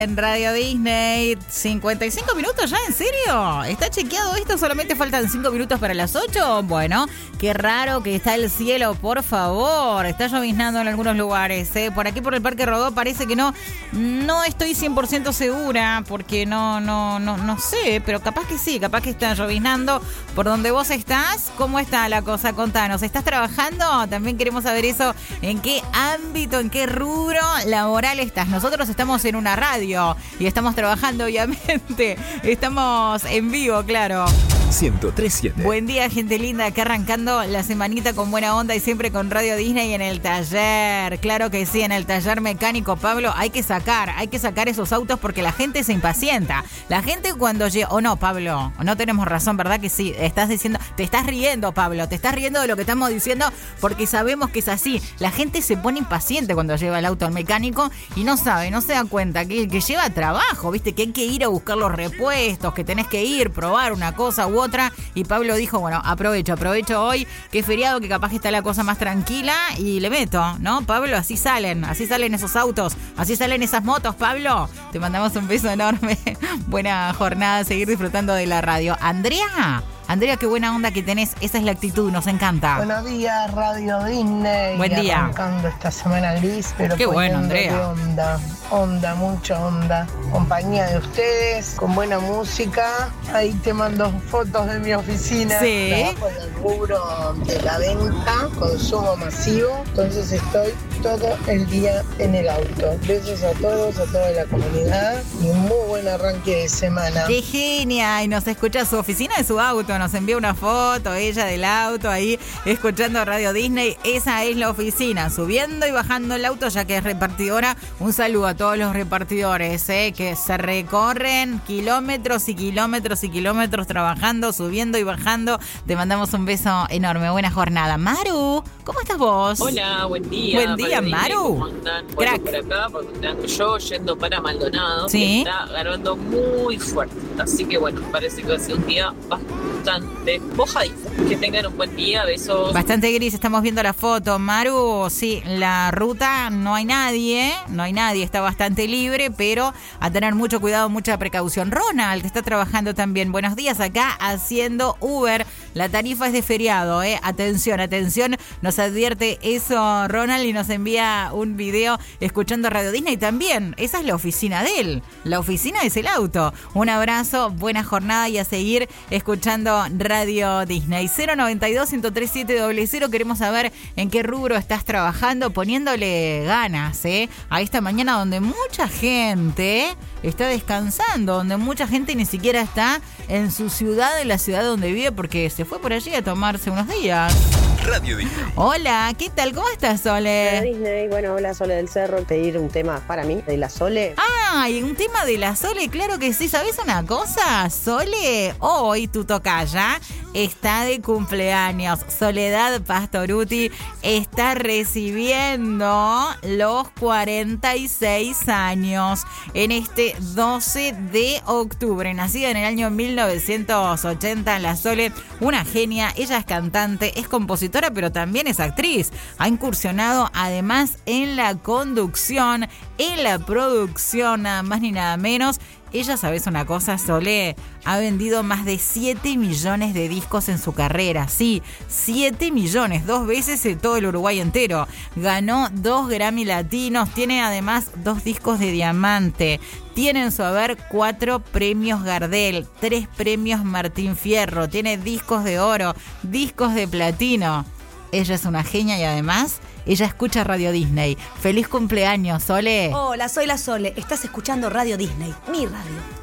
En Radio Disney, 55 minutos ya, ¿en serio? ¿Está chequeado esto? ¿Solamente faltan 5 minutos para las 8? Bueno, qué raro que está el cielo, por favor. Está lloviznando en algunos lugares, ¿eh? Por aquí, por el Parque Rodó, parece que no estoy 100% segura, porque no sé, pero capaz que sí, capaz que está lloviznando. Por donde vos estás, ¿cómo está la cosa? Contanos, ¿estás trabajando? También queremos saber eso, ¿en qué ámbito, en qué rubro laboral estás? Nosotros estamos en una radio y estamos trabajando, obviamente. Estamos en vivo, claro. 103.7. Buen día, gente linda, acá arrancando la semanita con buena onda y siempre con Radio Disney en el taller. Claro que sí, en el taller mecánico, Pablo, hay que sacar esos autos porque la gente se impacienta. La gente cuando llega... O no, Pablo, no tenemos razón, ¿verdad que sí? Estás diciendo... Te estás riendo, Pablo, te estás riendo de lo que estamos diciendo porque sabemos que es así. La gente se pone impaciente cuando lleva el auto al mecánico y no se da cuenta que lleva trabajo, ¿viste? Que hay que ir a buscar los repuestos, que tenés que ir, probar una cosa u otra. Y Pablo dijo, bueno, aprovecho hoy, que es feriado, que capaz que está la cosa más tranquila y le meto, ¿no? Pablo, así salen esos autos, así salen esas motos, Pablo. Te mandamos un beso enorme. Buena jornada, seguir disfrutando de la radio. Andrea, qué buena onda que tenés, esa es la actitud, nos encanta. Buenos días, Radio Disney. Buen día. Arrancando esta semana gris, pero qué bueno, Andrea. Mucha onda. Compañía de ustedes, con buena música. Ahí te mando fotos de mi oficina. Sí. Trabajo en el rubro de la venta, consumo masivo. Entonces estoy todo el día en el auto. Besos a todos, a toda la comunidad y un muy buen arranque de semana. ¡Qué genia! Y nos escucha su oficina de su auto. Nos envía una foto, ella del auto, ahí escuchando Radio Disney. Esa es la oficina, subiendo y bajando el auto, ya que es repartidora. Un saludo a todos los repartidores, que se recorren kilómetros y kilómetros y kilómetros trabajando, subiendo y bajando. Te mandamos un beso enorme. Buena jornada. Maru, ¿cómo estás vos? Hola, buen día. Buen día, Maru. ¿Cómo andan? Crack. Bueno, por acá, porque ando yo yendo para Maldonado, Sí. que está ganando muy fuerte. Así que bueno, parece que va a ser un día bastante mojadito. Que tengan un buen día, besos. Bastante gris, estamos viendo la foto. Maru, sí, la ruta no hay nadie, está bastante libre, pero a tener mucho cuidado, mucha precaución. Ronald está trabajando también. Buenos días, acá haciendo Uber. La tarifa es de feriado, Atención, nos advierte eso Ronald y nos envía un video escuchando Radio Disney también. Esa es la oficina de él. La oficina es el auto. Un abrazo, buena jornada y a seguir escuchando Radio Disney. 092-103-700. Queremos saber en qué rubro estás trabajando, poniéndole ganas, a esta mañana donde mucha gente está descansando, donde mucha gente ni siquiera está en su ciudad, en la ciudad donde vive, porque se fue por allí a tomarse unos días. Radio Disney. Hola, ¿qué tal? ¿Cómo estás, Sole? Radio Disney, bueno, hola Sole del Cerro, pedir un tema para mí, de la Sole. Y un tema de la Sole, claro que sí. ¿Sabes una cosa? Sole, hoy tu tocaya está de cumpleaños. Soledad Pastoruti está recibiendo los 46 años en este 12 de octubre. Nacida en el año 1980, la Sole, una genia. Ella es cantante, es compositora, pero también es actriz. Ha incursionado además en la conducción, en la producción, nada más ni nada menos. Ella, ¿sabes una cosa, Sole? Ha vendido más de 7 millones de discos en su carrera. Sí, 7 millones, 2 veces en todo el Uruguay entero. Ganó 2 Grammy Latinos, tiene además 2 discos de diamante. Tiene en su haber 4 premios Gardel, 3 premios Martín Fierro. Tiene discos de oro, discos de platino. Ella es una genia y además ella escucha Radio Disney. ¡Feliz cumpleaños, Sole! Hola, soy la Sole. Estás escuchando Radio Disney, mi radio.